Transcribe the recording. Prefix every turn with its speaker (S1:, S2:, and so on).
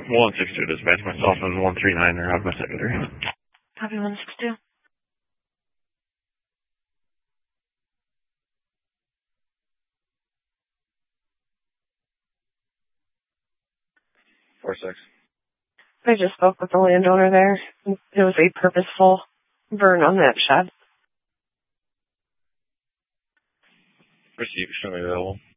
S1: 162 dispatch, myself and 139 are out of my secondary.
S2: Copy 162. I just spoke with the landowner there. It was a purposeful burn on that shed.
S1: Receive extremely available.